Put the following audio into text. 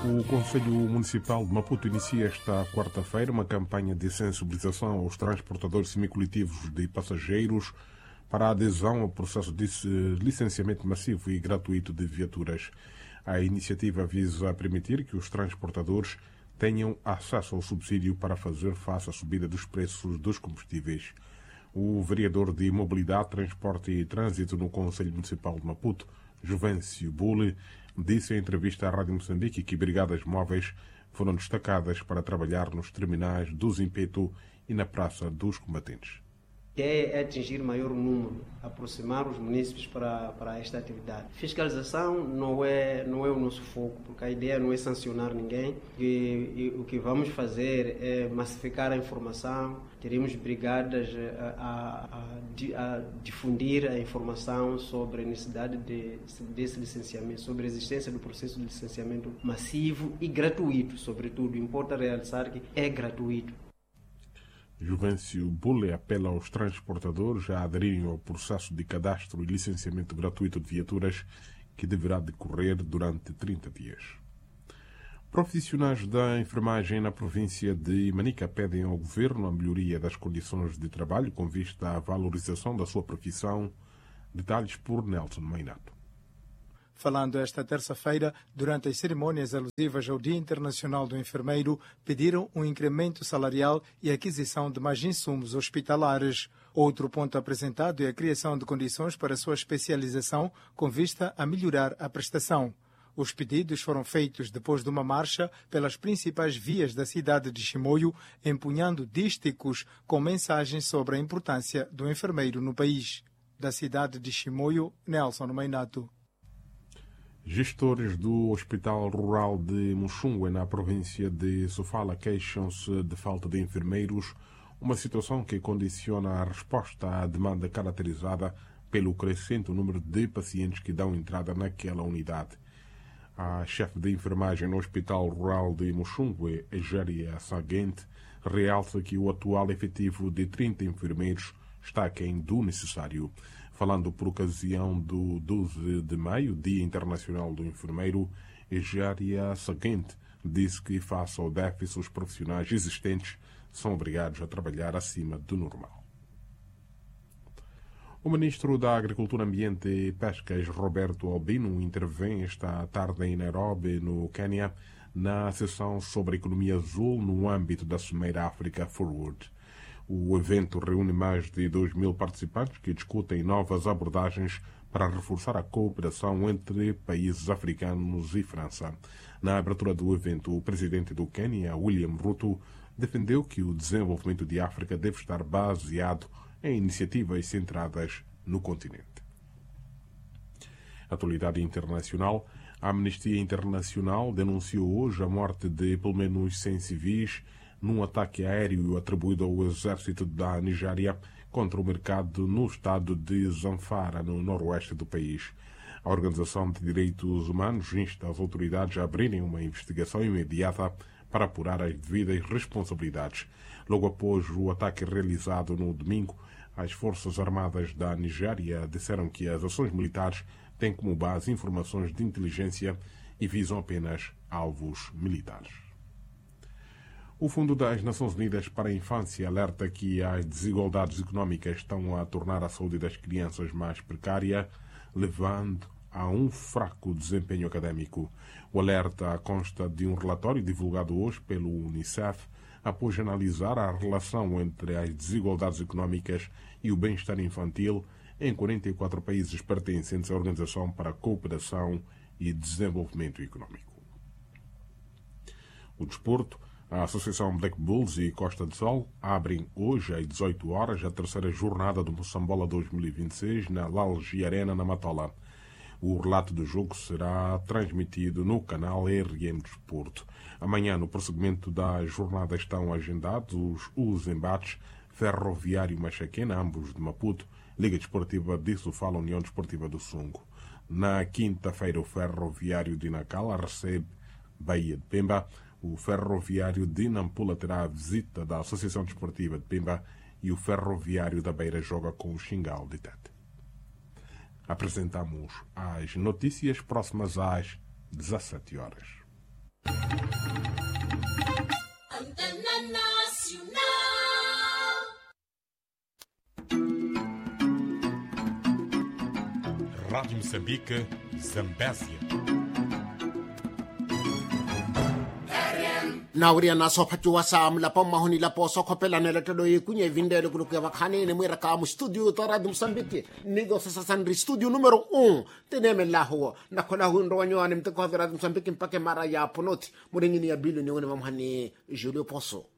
O Conselho Municipal de Maputo inicia esta quarta-feira uma campanha de sensibilização aos transportadores semicoletivos de passageiros para a adesão ao processo de licenciamento massivo e gratuito de viaturas. A iniciativa visa permitir que os transportadores tenham acesso ao subsídio para fazer face à subida dos preços dos combustíveis. O vereador de Mobilidade, Transporte e Trânsito no Conselho Municipal de Maputo, Juvencio Bule, disse em entrevista à Rádio Moçambique que brigadas móveis foram destacadas para trabalhar nos terminais do Zimpeto e na Praça dos Combatentes. É atingir maior número, aproximar os munícipes para esta atividade. Fiscalização não é o nosso foco, porque a ideia não é sancionar ninguém. E o que vamos fazer é massificar a informação. Teremos brigadas a difundir a informação sobre a necessidade desse licenciamento, sobre a existência do processo de licenciamento massivo e gratuito, sobretudo. Importa realçar que é gratuito. Juvencio Bule apela aos transportadores a aderirem ao processo de cadastro e licenciamento gratuito de viaturas que deverá decorrer durante 30 dias. Profissionais da enfermagem na província de Manica pedem ao governo a melhoria das condições de trabalho com vista à valorização da sua profissão. Detalhes por Nelson Mainato. Falando esta terça-feira, durante as cerimônias alusivas ao Dia Internacional do Enfermeiro, pediram um incremento salarial e aquisição de mais insumos hospitalares. Outro ponto apresentado é a criação de condições para sua especialização com vista a melhorar a prestação. Os pedidos foram feitos depois de uma marcha pelas principais vias da cidade de Chimoio, empunhando dísticos com mensagens sobre a importância do enfermeiro no país. Da cidade de Chimoio, Nelson Mainato. Gestores do Hospital Rural de Muxungue, na província de Sofala, queixam-se de falta de enfermeiros, uma situação que condiciona a resposta à demanda caracterizada pelo crescente número de pacientes que dão entrada naquela unidade. A chefe de enfermagem no Hospital Rural de Muxungue, Egeria Saguente, realça que o atual efetivo de 30 enfermeiros está aquém do necessário. Falando por ocasião do 12 de maio, Dia Internacional do Enfermeiro, Egeria Saguente disse que, face ao déficit, os profissionais existentes são obrigados a trabalhar acima do normal. O ministro da Agricultura, Ambiente e Pescas, Roberto Albino, intervém esta tarde em Nairobi, no Quênia, na sessão sobre a economia azul no âmbito da Cimeira Africa Forward. O evento reúne mais de 2.000 participantes que discutem novas abordagens para reforçar a cooperação entre países africanos e França. Na abertura do evento, o presidente do Quênia, William Ruto, defendeu que o desenvolvimento de África deve estar baseado em iniciativas centradas no continente. Atualidade internacional. A Amnistia Internacional denunciou hoje a morte de pelo menos 100 civis num ataque aéreo atribuído ao exército da Nigéria contra o mercado no estado de Zamfara, no noroeste do país. A Organização de Direitos Humanos insta as autoridades a abrirem uma investigação imediata para apurar as devidas responsabilidades. Logo após o ataque realizado no domingo, as Forças Armadas da Nigéria disseram que as ações militares têm como base informações de inteligência e visam apenas alvos militares. O Fundo das Nações Unidas para a Infância alerta que as desigualdades económicas estão a tornar a saúde das crianças mais precária, levando a um fraco desempenho académico. O alerta consta de um relatório divulgado hoje pelo Unicef, após analisar a relação entre as desigualdades económicas e o bem-estar infantil em 44 países pertencentes à Organização para a Cooperação e Desenvolvimento Económico. O desporto. A Associação Black Bulls e Costa do Sol abrem hoje às 18 horas a terceira jornada do Moçambola 2026 na Lalgi Arena, na Matola. O relato do jogo será transmitido no canal RM Desporto. Amanhã, no prosseguimento da jornada, estão agendados os embates Ferroviário Machaquena, ambos de Maputo, Liga Desportiva de Sofala, União Desportiva do Sungo. Na quinta-feira, o Ferroviário de Nacala recebe Bahia de Pemba. O Ferroviário de Nampula terá a visita da Associação Desportiva de Pemba e o Ferroviário da Beira joga com o Xingal de Tete. Apresentamos as notícias próximas às 17 horas. Rádio Moçambique, Zambésia. Nauria na sopa chua sa mlapa mahoni la po so kopela nela todo kunye vindele kuluku ya bakane ne mwira ka mu studio ta Radio Moçambique nigo sa sanri studio numero 1 teneme la ho na kola hundo wanyo anemte ko Radio Moçambique mpake mara ya ponoti murengini ya bilu ni wone mamhani Julio Poso